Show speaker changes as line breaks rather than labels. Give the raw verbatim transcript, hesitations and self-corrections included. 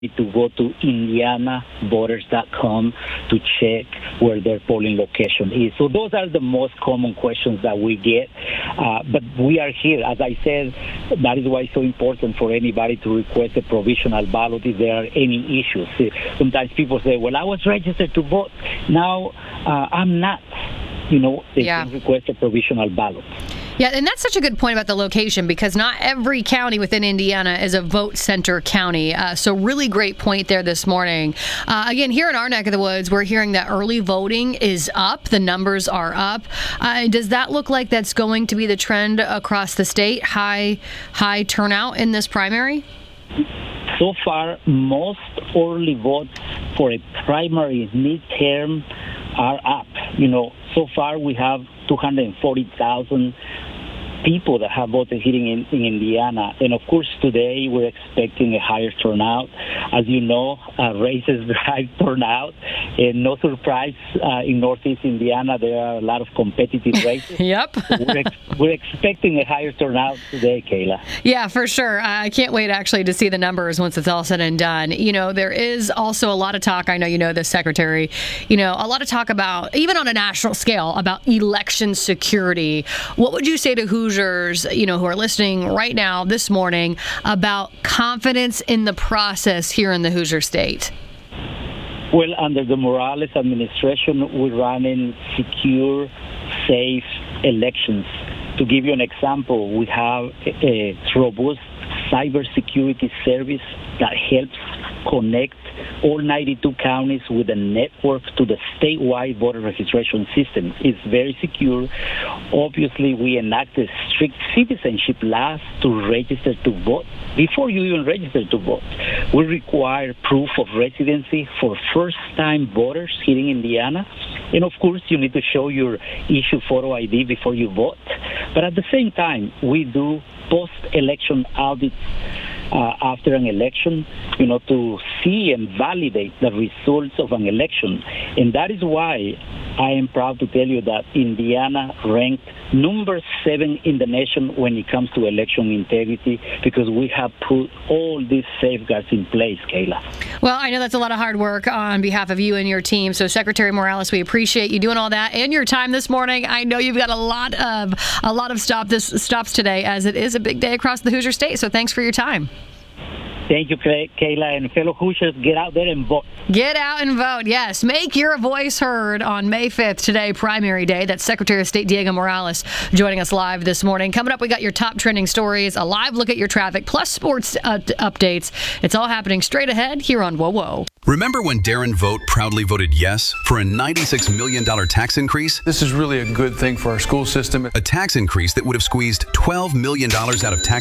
to go to indiana voters dot com to check where their polling location is. So those are the most common questions that we get. Uh, but we are here. As I said, that is why it's so important for anybody to request a provisional ballot if there are any issues. Sometimes people say, well, I was registered to vote. Now uh, I'm not. You know, they
yeah.
can request a provisional ballot.
Yeah, and that's such a good point about the location, because not every county within Indiana is a vote center county. Uh, so really great point there this morning. Uh, again, here in our neck of the woods, we're hearing that early voting is up. The numbers are up. Uh, does that look like that's going to be the trend across the state? High, high turnout in this primary?
So far, most early votes for a primary midterm are up. You know, so far we have two hundred forty thousand people that have voted here in, in Indiana. And of course, today we're expecting a higher turnout. As you know, uh, races drive turnout. And no surprise, uh, in Northeast Indiana, there are a lot of competitive races.
Yep.
So we're, ex- we're expecting a higher turnout today, Kayla.
Yeah, for sure. I can't wait actually to see the numbers once it's all said and done. You know, there is also a lot of talk, I know you know this, Secretary, you know, a lot of talk about, even on a national scale, about election security. What would you say to Hoosiers, you know, who are listening right now this morning about confidence in the process here in the Hoosier State?
Well, under the Morales administration, we're running secure, safe elections. To give you an example, we have a, a robust cybersecurity service that helps connect all ninety-two counties with a network to the statewide voter registration system. It's very secure. Obviously, we enacted strict citizenship laws to register to vote. Before you even register to vote, we require proof of residency for first-time voters here in Indiana. And of course, you need to show your issue photo I D before you vote. But at the same time, we do post-election audits uh, after an election, you know, to see and validate the results of an election. And that is why I am proud to tell you that Indiana ranked number seven in the nation when it comes to election integrity, because we have put all these safeguards in place, Kayla.
Well, I know that's a lot of hard work on behalf of you and your team. So, Secretary Morales, we appreciate you doing all that and your time this morning. I know you've got a lot of a lot of stop this stops today, as it is a big day across the Hoosier State. So, thanks for your time.
Thank you, Kayla, and fellow Hoosiers, get out there and vote.
Get out and vote, yes. Make your voice heard on May fifth, today, primary day. That's Secretary of State Diego Morales joining us live this morning. Coming up, we got your top trending stories, a live look at your traffic, plus sports uh, updates. It's all happening straight ahead here on Whoa Whoa.
Remember when Darren Vogt proudly voted yes for a ninety-six million dollars tax increase?
This is really a good thing for our school system.
A tax increase that would have squeezed twelve million dollars out of tax